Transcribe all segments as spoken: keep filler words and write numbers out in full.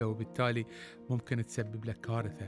وبالتالي ممكن تسبب لك كارثة.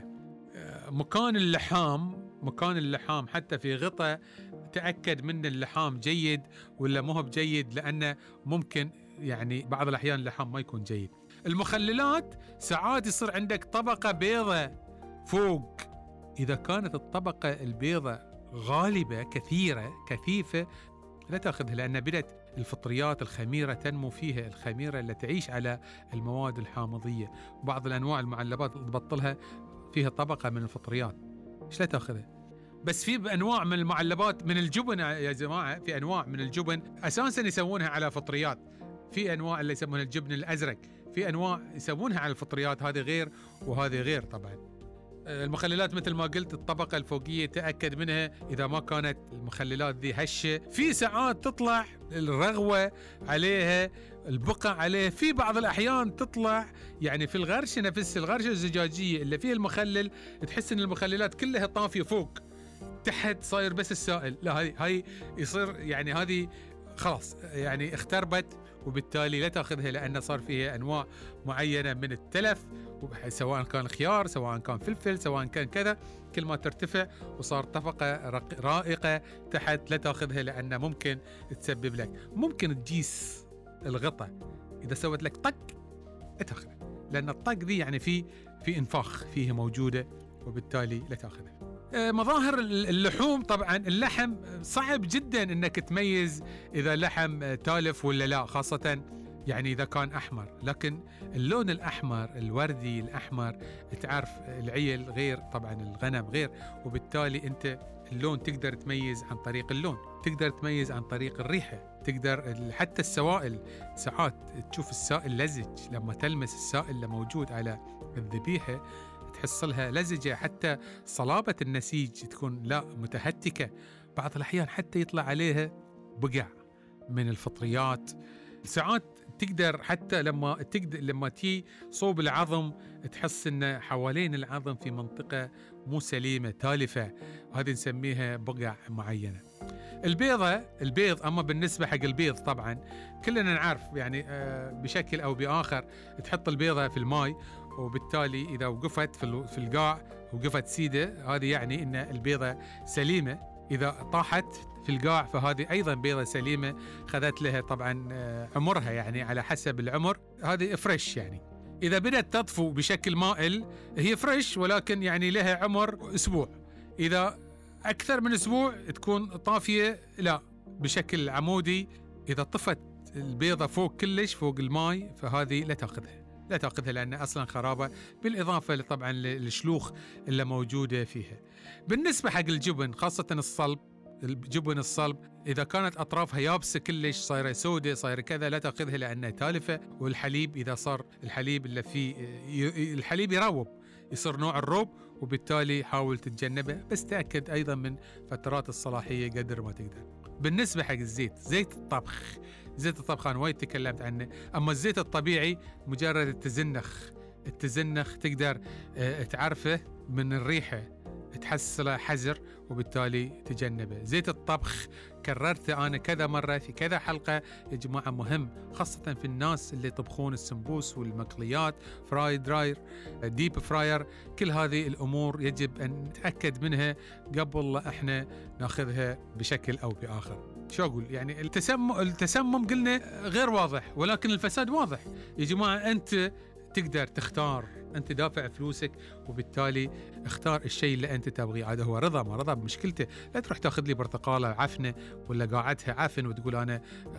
مكان اللحام مكان اللحام حتى في غطاء تأكد من اللحام جيد ولا مو بجيد، لأنه ممكن يعني بعض الأحيان اللحام ما يكون جيد. المخللات ساعات يصير عندك طبقة بيضة فوق، إذا كانت الطبقة البيضة غالبة كثيرة كثيفة لا تأخذها، لأن بدأت الفطريات الخميرة تنمو فيها، الخميرة اللي تعيش على المواد الحامضية. بعض الأنواع المعلبات تبطلها فيها طبقة من الفطريات، إيش لا تأخذها؟ بس في أنواع من المعلبات من الجبن يا جماعة، في أنواع من الجبن أساساً يسوونها على فطريات، في أنواع اللي يسمونها الجبن الأزرق، في أنواع يسوونها على الفطريات، هذه غير وهذه غير. طبعاً المخللات مثل ما قلت الطبقة الفوقية تأكد منها إذا ما كانت المخللات ذي هشة. في ساعات تطلع الرغوة عليها، البقع عليه، في بعض الأحيان تطلع يعني في الغرشة نفس الغرشة الزجاجية اللي فيها المخلل، تحس إن المخللات كلها طافية فوق، تحت صاير بس السائل. لا، هاي هاي يصير يعني هذه خلاص يعني اختربت، وبالتالي لا تأخذها، لأن صار فيها أنواع معينة من التلف، سواء كان خيار سواء كان فلفل سواء كان كذا، كل ما ترتفع وصار طبقة رائقة تحت لا تأخذها، لأن ممكن تسبب لك، ممكن تجيس الغطاء إذا سوت لك طق لا تأخذها، لأن الطق ذي يعني في في انفاخ فيه موجودة، وبالتالي لا تأخذها. مظاهر اللحوم، طبعا اللحم صعب جدا انك تميز اذا لحم تالف ولا لا، خاصة يعني اذا كان احمر، لكن اللون الاحمر الوردي الاحمر تعرف العيل غير، طبعا الغنم غير، وبالتالي انت اللون تقدر تميز عن طريق اللون، تقدر تميز عن طريق الريحة، تقدر حتى السوائل، ساعات تشوف السائل لزج، لما تلمس السائل اللي موجود على الذبيحة تحصلها لزجة، حتى صلابة النسيج تكون لا متهتكة، بعض الأحيان حتى يطلع عليها بقع من الفطريات. ساعات تقدر حتى لما تقدر لما تي صوب العظم تحس إن حوالين العظم في منطقة مو سليمة تالفة، هذه نسميها بقع معينة. البيضة البيض أما بالنسبة حق البيض طبعا كلنا نعرف يعني بشكل أو بآخر تحط البيضة في الماء، وبالتالي إذا وقفت في القاع وقفت سيدة هذه يعني إن البيضة سليمة، إذا طاحت في القاع فهذه أيضا بيضة سليمة، خذت لها طبعا عمرها يعني على حسب العمر، هذه فريش. يعني إذا بدأت تطفو بشكل مائل هي فريش، ولكن يعني لها عمر أسبوع، إذا أكثر من أسبوع تكون طافية لا بشكل عمودي. إذا طفت البيضة فوق كلش فوق الماء فهذه لا تأخذها لا تأخذها لأن أصلا خرابة، بالإضافة طبعا للشلوخ اللي موجودة فيها. بالنسبة حق الجبن خاصة الصلب، الجبن الصلب إذا كانت أطرافها يابسة كلش صايرة سودة صايرة كذا لا تأخذها لأنها تالفة. والحليب إذا صار الحليب اللي فيه الحليب يروب يصير نوع الروب، وبالتالي حاول تتجنبه، بس تأكد أيضا من فترات الصلاحية قدر ما تقدر. بالنسبة حق الزيت، زيت الطبخ زيت الطبخ أنا وايد تكلمت عنه، أما الزيت الطبيعي مجرد التزنخ التزنخ تقدر تعرفه من الريحة، تحصله حذر، وبالتالي تجنبه. زيت الطبخ كررته أنا كذا مرة في كذا حلقة يا جماعة، مهم خاصة في الناس اللي يطبخون السمبوس والمقليات، فراي دراير، ديب فراير، كل هذه الأمور يجب أن نتأكد منها قبل لا إحنا ناخذها بشكل أو بآخر. شو أقول يعني التسمم التسمم قلنا غير واضح، ولكن الفساد واضح يا جماعة. أنت تقدر تختار، أنت دافع فلوسك، وبالتالي اختار الشيء اللي أنت تبغيه. هذا هو رضا ما رضا بمشكلته. لا تروح تاخذ لي برتقالة عفنة ولا قاعدها عفن وتقول أنا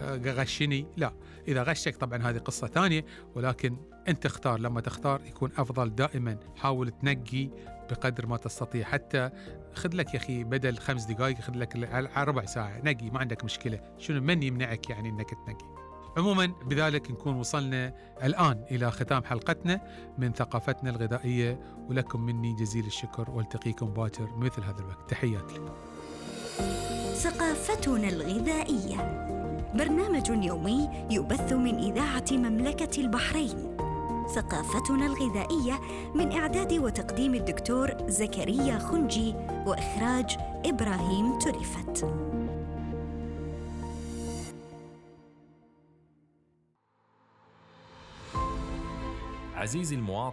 غشني، لا، إذا غشك طبعا هذه قصة ثانية، ولكن أنت اختار. لما تختار يكون أفضل دائما. حاول تنقي بقدر ما تستطيع، حتى خذ لك يا أخي بدل خمس دقائق خذ لك ربع ساعة نقي، ما عندك مشكلة، شنو من يمنعك يعني أنك تنقي. عموما بذلك نكون وصلنا الآن إلى ختام حلقتنا من ثقافتنا الغذائية، ولكم مني جزيل الشكر، والتقيكم باكر مثل هذا الوقت. تحياتي. ثقافتنا الغذائية برنامج يومي يبث من إذاعة مملكة البحرين. ثقافتنا الغذائية من إعداد وتقديم الدكتور زكريا خنجي، وإخراج إبراهيم تريفت. عزيزي المواطن،